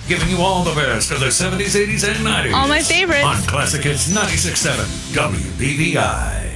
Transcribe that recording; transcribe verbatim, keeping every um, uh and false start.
giving you all the best of the seventies, eighties, and nineties. All my favorites. On Classic Hits ninety-six point seven W B V I.